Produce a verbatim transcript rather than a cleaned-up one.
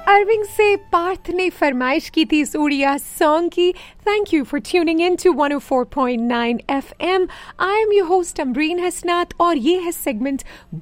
अरविंद से पार्थ ने फरमाइश की थी इस उड़िया सॉन्ग की. Thank you for tuning in to one oh four point nine F M. I am your host Ambreen Hasnaat और ये है सेगमेंट